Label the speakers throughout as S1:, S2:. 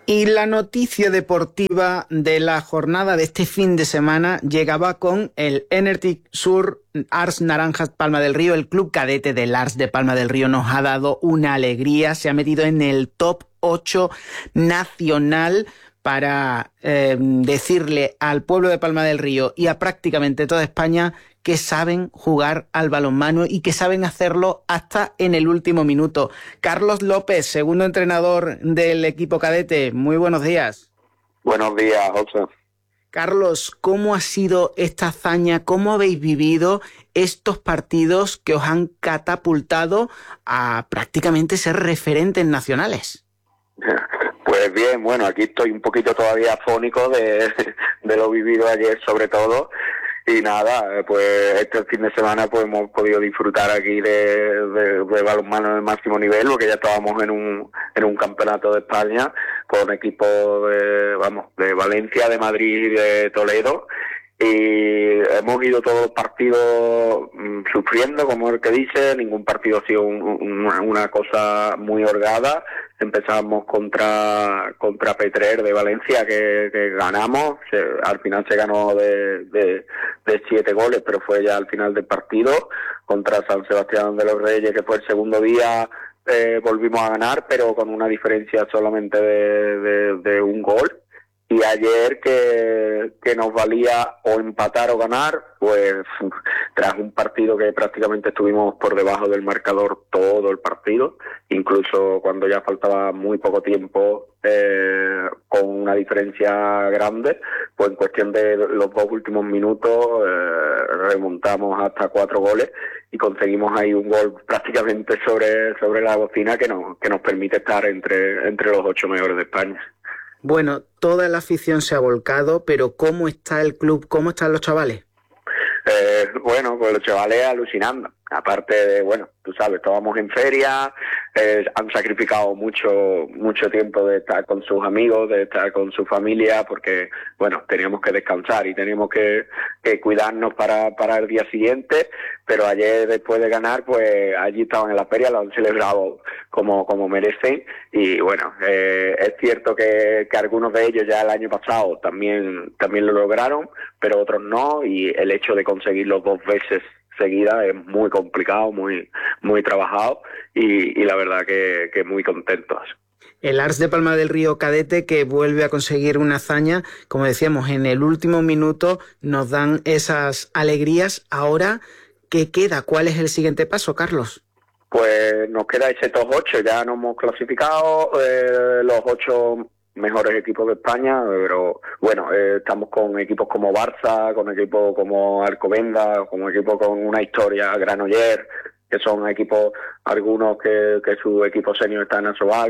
S1: Y la noticia deportiva de la jornada de este fin de semana llegaba con el Enertic Sur Ars Naranjas Palma del Río. El club cadete del Ars de Palma del Río nos ha dado una alegría. Se ha metido en el top 8 nacional para decirle al pueblo de Palma del Río y a prácticamente toda España que saben jugar al balonmano y que saben hacerlo hasta en el último minuto. Carlos López, segundo entrenador del equipo cadete, muy buenos días.
S2: Buenos días, José.
S1: Carlos, ¿cómo ha sido esta hazaña? ¿Cómo habéis vivido estos partidos que os han catapultado a prácticamente ser referentes nacionales?
S2: Pues bien, bueno, aquí estoy un poquito todavía afónico de lo vivido ayer sobre todo. Y nada, pues este fin de semana pues hemos podido disfrutar aquí de balonmano de máximo nivel, porque ya estábamos en un campeonato de España con equipos de Valencia, de Madrid y de Toledo. Y hemos ido todos los partidos sufriendo, como el que dice. Ningún partido ha sido una cosa muy holgada. Empezamos contra Petrer de Valencia, que ganamos. Al final se ganó de 7 goles, pero fue ya al final del partido. Contra San Sebastián de los Reyes, que fue el segundo día, volvimos a ganar, pero con una diferencia solamente de un gol. Y ayer que nos valía o empatar o ganar, pues tras un partido que prácticamente estuvimos por debajo del marcador todo el partido, incluso cuando ya faltaba muy poco tiempo, con una diferencia grande, pues en cuestión de los 2 últimos minutos remontamos hasta 4 goles y conseguimos ahí un gol prácticamente sobre la bocina que nos permite estar entre los 8 mejores de España.
S1: Bueno, toda la afición se ha volcado, pero ¿cómo está el club? ¿Cómo están los chavales?
S2: Bueno, pues los chavales alucinando. Aparte de, bueno, tú sabes, estábamos en feria, han sacrificado mucho tiempo de estar con sus amigos, de estar con su familia, porque, bueno, teníamos que descansar y teníamos que cuidarnos para el día siguiente, pero ayer después de ganar, pues allí estaban en la feria, lo han celebrado como merecen, y bueno, es cierto que algunos de ellos ya el año pasado también lo lograron, pero otros no, y el hecho de conseguirlo 2 veces seguida es muy complicado, muy trabajado, y la verdad que muy contentos.
S1: El Ars de Palma del Río cadete que vuelve a conseguir una hazaña, como decíamos, en el último minuto nos dan esas alegrías. Ahora, ¿qué queda? ¿Cuál es el siguiente paso, Carlos?
S2: Pues nos queda ese top 8, ya nos hemos clasificado, los 8 mejores equipos de España, pero bueno, estamos con equipos como Barça, con equipos como Alcobendas, con equipos con una historia, Granollers, que son equipos, algunos que su equipo senior está en Asobal,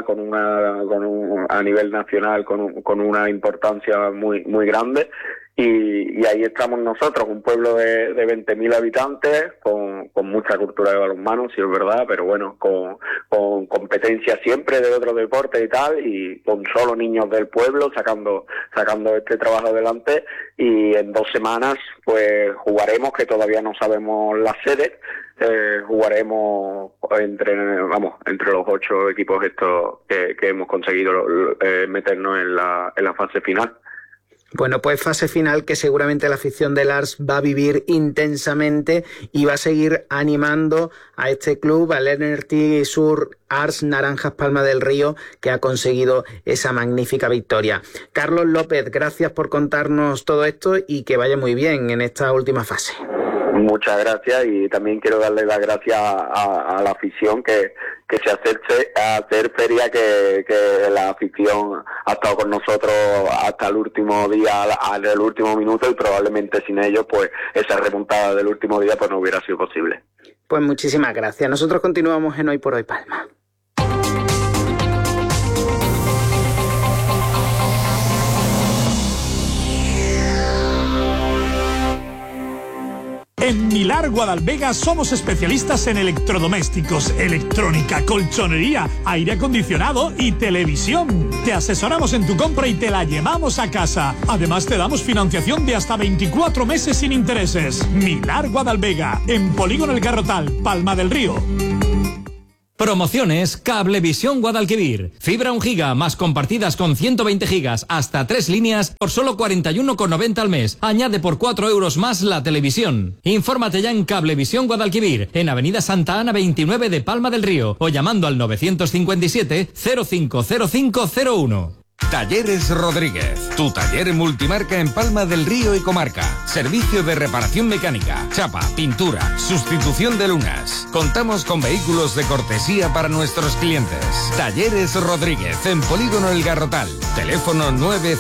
S2: a nivel nacional con una importancia muy grande. Y ahí estamos nosotros, un pueblo de 20.000 habitantes, con mucha cultura de balonmano, sí es verdad, pero bueno, con competencia siempre de otros deportes y tal, y con solo niños del pueblo sacando este trabajo adelante. Y en 2 semanas pues jugaremos, que todavía no sabemos la sede, jugaremos entre los 8 equipos estos que hemos conseguido meternos en la fase final.
S1: Bueno, pues fase final que seguramente la afición del Ars va a vivir intensamente y va a seguir animando a este club, al Enertic Sur Ars Naranjas Palma del Río, que ha conseguido esa magnífica victoria. Carlos López, gracias por contarnos todo esto y que vaya muy bien en esta última fase.
S2: Muchas gracias, y también quiero darle las gracias a la afición que se acerque a hacer feria, que la afición ha estado con nosotros hasta el último día, el último minuto, y probablemente sin ellos pues esa remontada del último día pues no hubiera sido posible.
S1: Pues muchísimas gracias. Nosotros continuamos en Hoy por Hoy Palma.
S3: En Milar Guadalvega somos especialistas en electrodomésticos, electrónica, colchonería, aire acondicionado y televisión. Te asesoramos en tu compra y te la llevamos a casa. Además te damos financiación de hasta 24 meses sin intereses. Milar Guadalvega, en Polígono El Garrotal, Palma del Río.
S4: Promociones Cablevisión Guadalquivir. Fibra 1 giga más compartidas con 120 gigas hasta 3 líneas por solo 41,90 al mes. Añade por 4 euros más la televisión. Infórmate ya en Cablevisión Guadalquivir, en Avenida Santa Ana 29 de Palma del Río, o llamando al 957 050501.
S5: Talleres Rodríguez, tu taller multimarca en Palma del Río y comarca. Servicio de reparación mecánica, chapa, pintura, sustitución de lunas. Contamos con vehículos de cortesía para nuestros clientes. Talleres Rodríguez, en Polígono El Garrotal. Teléfono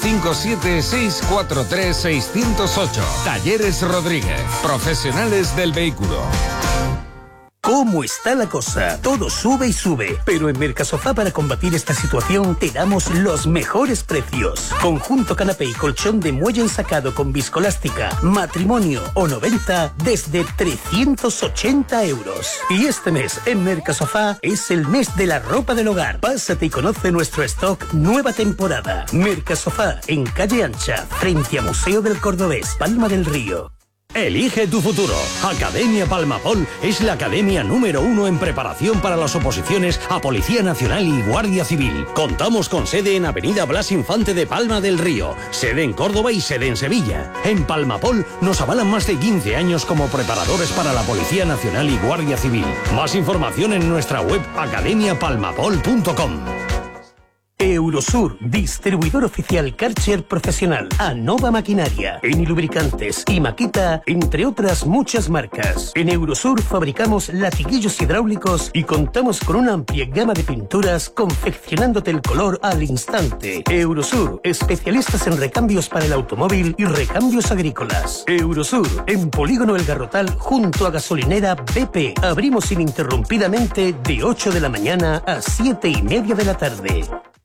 S5: 957-643-608. Talleres Rodríguez, profesionales del vehículo.
S6: ¿Cómo está la cosa? Todo sube y sube, pero en Mercasofá, para combatir esta situación, te damos los mejores precios. Conjunto canapé y colchón de muelle ensacado con viscolástica, matrimonio o 90 desde 380 euros. Y este mes en Mercasofá es el mes de la ropa del hogar. Pásate y conoce nuestro stock nueva temporada. Mercasofá, en Calle Ancha, frente a Museo del Cordobés, Palma del Río.
S7: Elige tu futuro. Academia Palmapol es la academia número 1 en preparación para las oposiciones a Policía Nacional y Guardia Civil. Contamos con sede en Avenida Blas Infante de Palma del Río, sede en Córdoba y sede en Sevilla. En Palmapol nos avalan más de 15 años como preparadores para la Policía Nacional y Guardia Civil. Más información en nuestra web academiapalmapol.com.
S6: Eurosur, distribuidor oficial Karcher profesional, Anova Maquinaria, Eni Lubricantes y Makita, entre otras muchas marcas. En Eurosur fabricamos latiguillos hidráulicos y contamos con una amplia gama de pinturas, confeccionándote el color al instante. Eurosur, especialistas en recambios para el automóvil y recambios agrícolas. Eurosur, en Polígono El Garrotal, junto a gasolinera BP. Abrimos ininterrumpidamente de 8 de la mañana a 7:30 de la tarde.